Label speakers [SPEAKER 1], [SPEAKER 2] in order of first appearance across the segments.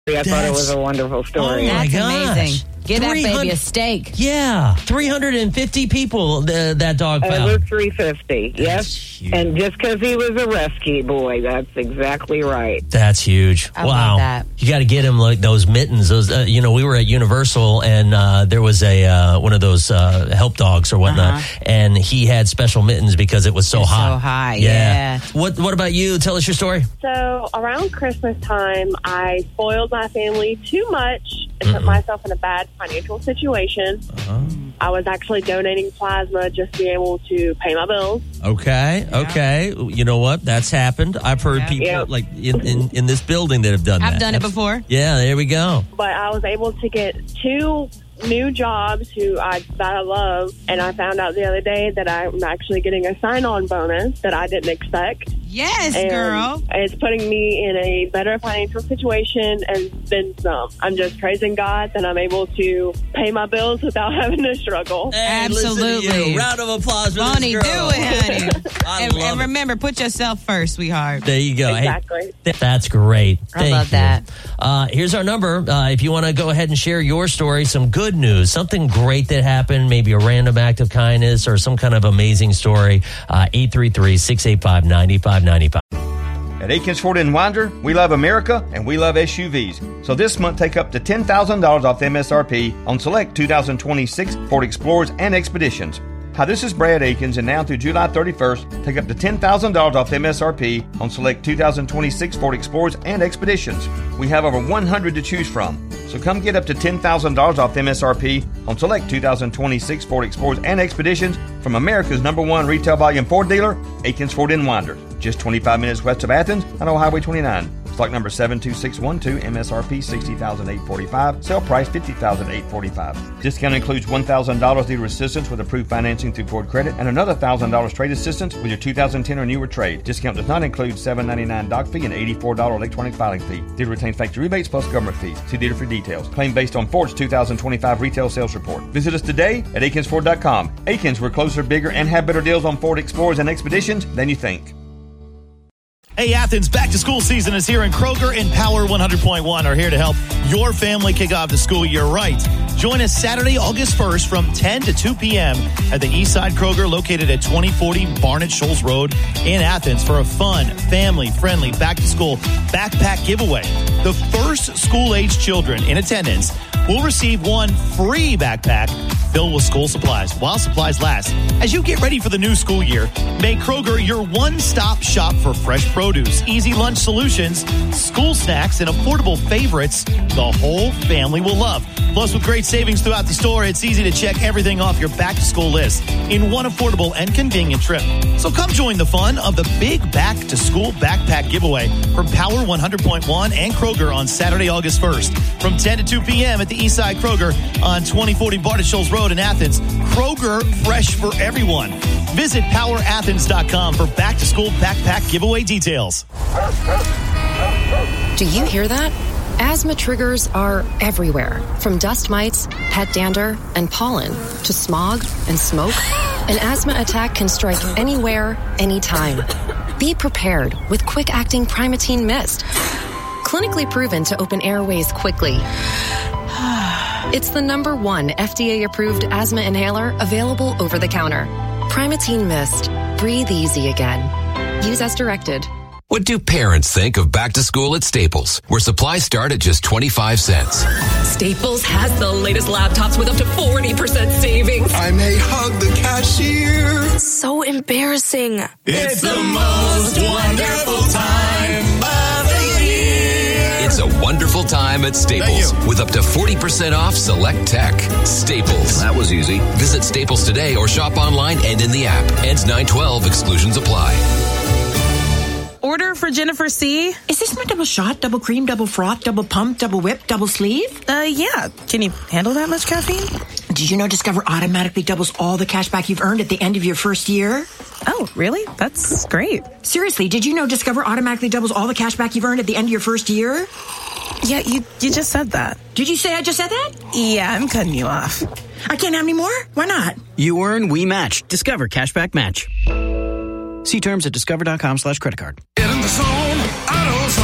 [SPEAKER 1] I thought it was a wonderful story.
[SPEAKER 2] Oh, my
[SPEAKER 3] That's
[SPEAKER 2] gosh.
[SPEAKER 3] amazing. Give that baby a steak.
[SPEAKER 2] Yeah, 350 people that dog found.
[SPEAKER 1] It was 350, yes. And just because he was a rescue boy, that's exactly right.
[SPEAKER 2] That's huge.
[SPEAKER 3] I
[SPEAKER 2] wow.
[SPEAKER 3] love that.
[SPEAKER 2] You got to get him like those mittens. Those, we were at Universal and there was a one of those help dogs or whatnot, and he had special mittens because it was so hot.
[SPEAKER 3] So high, yeah.
[SPEAKER 2] What about you? Tell us your story.
[SPEAKER 4] So around Christmas time, I spoiled my family too much and put myself in a bad financial situation. I was actually donating plasma just to be able to pay my bills.
[SPEAKER 2] Okay. You know what? That's happened. I've heard people like in this building that have done that.
[SPEAKER 3] I've done it before.
[SPEAKER 2] Yeah, there we go.
[SPEAKER 4] But I was able to get 2 new jobs that I love, and I found out the other day that I'm actually getting a sign-on bonus that I didn't expect.
[SPEAKER 3] Yes,
[SPEAKER 4] and
[SPEAKER 3] girl.
[SPEAKER 4] It's putting me in a better financial situation and then some. I'm just praising God that I'm able to pay my bills without having to struggle.
[SPEAKER 2] Hey,
[SPEAKER 3] Absolutely.
[SPEAKER 2] listen to you. Round of applause for
[SPEAKER 3] Bonnie,
[SPEAKER 2] this
[SPEAKER 3] do
[SPEAKER 2] girl.
[SPEAKER 3] it, honey.
[SPEAKER 2] I
[SPEAKER 3] and remember, put yourself first, sweetheart.
[SPEAKER 2] There you go.
[SPEAKER 4] Exactly.
[SPEAKER 2] Hey, that's great.
[SPEAKER 3] I love that.
[SPEAKER 2] Here's our number. If you want to go ahead and share your story, some good news, something great that happened, maybe a random act of kindness or some kind of amazing story, 833-685-9595.
[SPEAKER 5] At Aikens Ford in Winder, we love America and we love SUVs. So this month, take up to $10,000 off MSRP on select 2026 Ford Explorers and Expeditions. Hi, this is Brad Aikens, and now through July 31st, take up to $10,000 off MSRP on select 2026 Ford Explorers and Expeditions. We have over 100 to choose from. So come get up to $10,000 off MSRP on select 2026 Ford Explorers and Expeditions from America's #1 retail volume Ford dealer, Aikens Ford in Winder. Just 25 minutes west of Athens on Old Highway 29. Stock number 72612, MSRP $60,845, sale price $50,845. Discount includes $1,000 dealer assistance with approved financing through Ford Credit and another $1,000 trade assistance with your 2010 or newer trade. Discount does not include $7.99 doc fee and $84 electronic filing fee. Dealer retains factory rebates plus government fees. See dealer for details. Claim based on Ford's 2025 retail sales report. Visit us today at AikinsFord.com. Aikens, we're closer, bigger, and have better deals on Ford Explorers and Expeditions than you think.
[SPEAKER 6] Hey, Athens, back to school season is here, and Kroger and Power 100.1 are here to help your family kick off the school year right. Join us Saturday, August 1st from 10 to 2 p.m. at the Eastside Kroger located at 2040 Barnett Shoals Road in Athens for a fun, family-friendly back-to-school backpack giveaway. The first school-age children in attendance will receive one free backpack filled with school supplies while supplies last. As you get ready for the new school year, make Kroger your one-stop shop for fresh produce, easy lunch solutions, school snacks, and affordable favorites the whole family will love. Plus, with great savings throughout the store, it's easy to check everything off your back-to-school list in one affordable and convenient trip. So come join the fun of the big back-to-school backpack giveaway from Power 100.1 and Kroger on Saturday, August 1st from 10 to 2 p.m. at the Eastside Kroger on 2040 Barnett Shoals Road in Athens. Kroger, fresh for everyone. Visit powerathens.com for back-to-school backpack giveaway details.
[SPEAKER 7] Do you hear that? Asthma triggers are everywhere, from dust mites, pet dander, and pollen, to smog and smoke. An asthma attack can strike anywhere, anytime. Be prepared with quick-acting Primatene Mist. Clinically proven to open airways quickly. It's the #1 FDA-approved asthma inhaler available over the counter. Primatene Mist. Breathe easy again. Use as directed.
[SPEAKER 8] What do parents think of back to school at Staples, where supplies start at just 25 cents?
[SPEAKER 9] Staples has the latest laptops with up to 40% savings.
[SPEAKER 10] I may hug the cashier.
[SPEAKER 9] So embarrassing.
[SPEAKER 10] It's the most wonderful time of the year.
[SPEAKER 8] It's a wonderful time at Staples with up to 40% off select tech. Staples.
[SPEAKER 10] That was easy.
[SPEAKER 8] Visit Staples today or shop online and in the app. Ends 9/12. Exclusions apply.
[SPEAKER 11] Order for Jennifer C.
[SPEAKER 12] Is this my double shot, double cream, double froth, double pump, double whip, double sleeve?
[SPEAKER 11] Yeah. Can you handle that much caffeine?
[SPEAKER 12] Did you know Discover automatically doubles all the cash back you've earned at the end of your first year?
[SPEAKER 11] Oh, really? That's great.
[SPEAKER 12] Seriously, did you know Discover automatically doubles all the cash back you've earned at the end of your first year?
[SPEAKER 11] Yeah, you just said that.
[SPEAKER 12] Did you say I just said that?
[SPEAKER 11] Yeah, I'm cutting you off.
[SPEAKER 12] I can't have any more? Why not?
[SPEAKER 13] You earn, we match. Discover Cashback Match. See terms at discover.com/creditcard.
[SPEAKER 10] Get in the zone, AutoZone.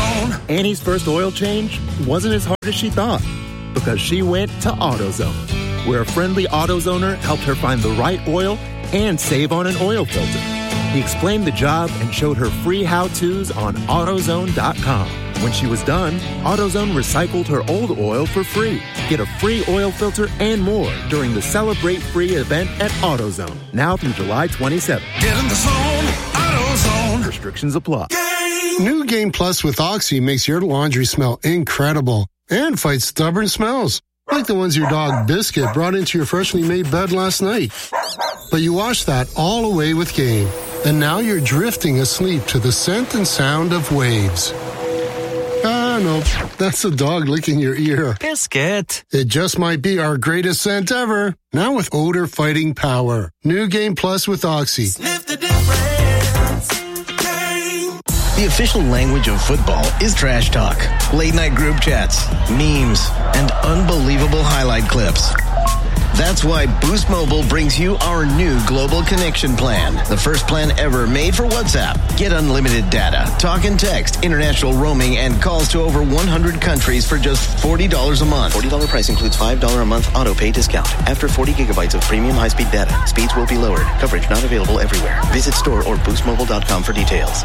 [SPEAKER 14] Annie's first oil change wasn't as hard as she thought because she went to AutoZone, where a friendly AutoZoner helped her find the right oil and save on an oil filter. He explained the job and showed her free how-tos on AutoZone.com. When she was done, AutoZone recycled her old oil for free. Get a free oil filter and more during the Celebrate Free event at AutoZone, now through July 27th.
[SPEAKER 10] Get in the zone, AutoZone.
[SPEAKER 14] Restrictions apply.
[SPEAKER 15] New Game Plus with Oxy makes your laundry smell incredible and fights stubborn smells, like the ones your dog Biscuit brought into your freshly made bed last night. But you wash that all away with Game, and now you're drifting asleep to the scent and sound of waves. Ah, no, that's the dog licking your ear.
[SPEAKER 16] Biscuit.
[SPEAKER 15] It just might be our greatest scent ever. Now with odor fighting power. New Game Plus with Oxy.
[SPEAKER 10] Sniff the difference.
[SPEAKER 17] The official language of football is trash talk, late night group chats, memes, and unbelievable highlight clips. That's why Boost Mobile brings you our new global connection plan. The first plan ever made for WhatsApp. Get unlimited data, talk and text, international roaming, and calls to over 100 countries for just $40 a month.
[SPEAKER 18] $40 price includes $5 a month auto pay discount. After 40 gigabytes of premium high-speed data, speeds will be lowered. Coverage not available everywhere. Visit store or boostmobile.com for details.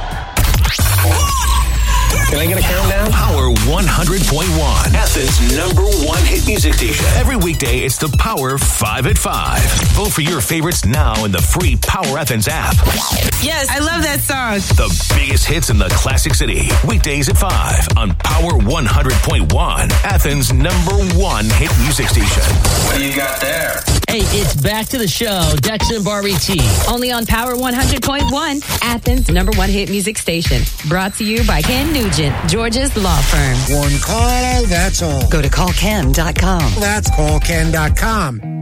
[SPEAKER 17] Can I get a countdown?
[SPEAKER 8] Power 100.1, Athens' #1 hit music station. Every weekday, it's the Power 5 at 5. Vote for your favorites now in the free Power Athens app.
[SPEAKER 3] Yes, I love that song.
[SPEAKER 8] The biggest hits in the Classic City. Weekdays at 5 on Power 100.1, Athens' #1 hit music station.
[SPEAKER 10] What do you got there?
[SPEAKER 2] Hey, it's back to the show. Dex and Barbie T.
[SPEAKER 19] Only on Power 100.1, Athens' #1 hit music station. Brought to you by Ken Nugent, George's law firm.
[SPEAKER 20] One call, that's all.
[SPEAKER 19] Go to callken.com.
[SPEAKER 20] That's callken.com.